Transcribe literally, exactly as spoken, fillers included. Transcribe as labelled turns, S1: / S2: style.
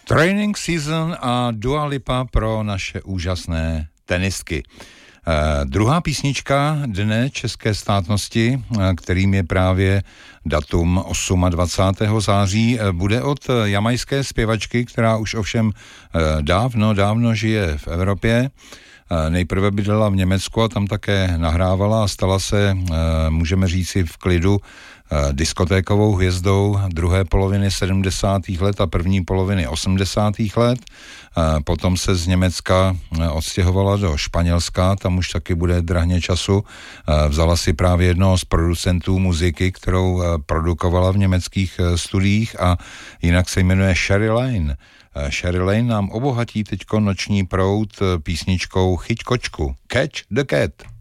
S1: Training season a Dua Lipa pro naše úžasné tenistky. Eh, druhá písnička Dne české státnosti, eh, kterým je právě datum dvacátého osmého září, eh, bude od jamajské zpěvačky, která už ovšem eh, dávno, dávno žije v Evropě. Eh, nejprve bydlela v Německu a tam také nahrávala a stala se, eh, můžeme říci v klidu, diskotékovou hvězdou druhé poloviny sedmdesátých let a první poloviny osmdesátých let. Potom se z Německa odstěhovala do Španělska, tam už taky bude drahně času. Vzala si právě jednoho z producentů muziky, kterou produkovala v německých studiích, a jinak se jmenuje Sherry Lane. Sherry Lane nám obohatí teďko noční proud písničkou Chyť kočku. Catch the cat.